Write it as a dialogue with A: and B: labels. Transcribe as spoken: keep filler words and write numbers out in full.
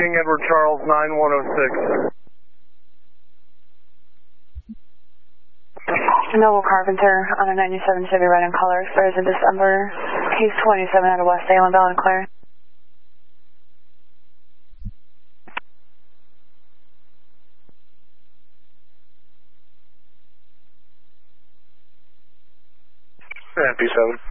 A: King Edward Charles nine one oh six.
B: Noble Carpenter on a ninety-seven Chevy red in color, Thursday, December. He's twenty-seven out of West Salem, Bell and Claire.
A: P seven.